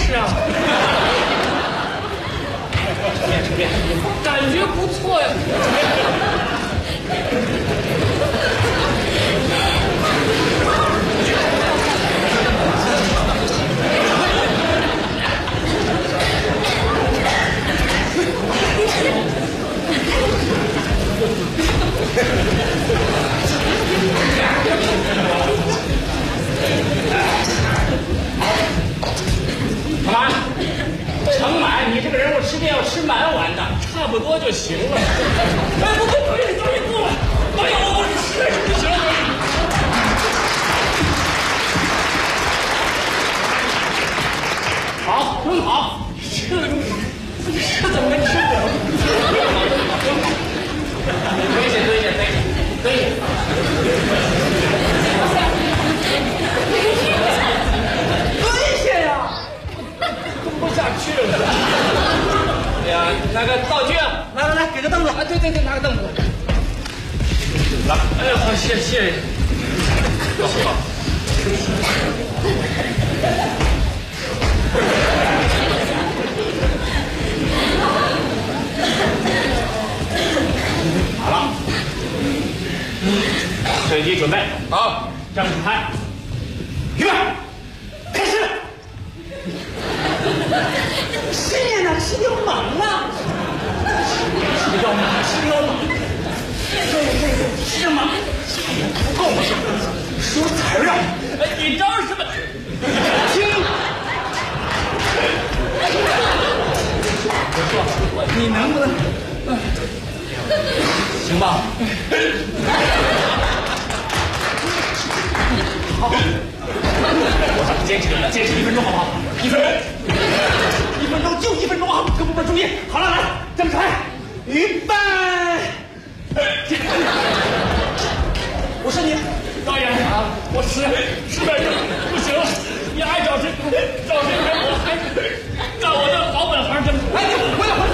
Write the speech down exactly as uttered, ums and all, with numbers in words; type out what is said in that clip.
是啊。吃面吃面，感觉不错呀。干嘛？盛满，你这个人我吃面要吃满碗的，差不多就行了。哎，不不可以，导演够了，导演我我实在是不行了。好，很好，这这怎么能吃的？蹲下，蹲下，蹲下，蹲下。蹲下呀！蹲不下去了。哎呀，那个道具啊，来来来，给个凳子。啊，对对对，拿个凳子。来，哎呀，好，谢谢。好好。好了，摄影机准备好，正式拍，预备，开始。是呀，是要忙啊，是要忙，是要忙，对对对，是忙，不够说词儿啊！哎，你招什么？听，我说，你能不能？行吧？好，我想坚持坚持一分钟，好不好？一分钟，一分钟就一分钟啊！各部门注意，好了，来，正式拍，预备。我说你导演啊，我实实在是不行了，你爱找谁找谁。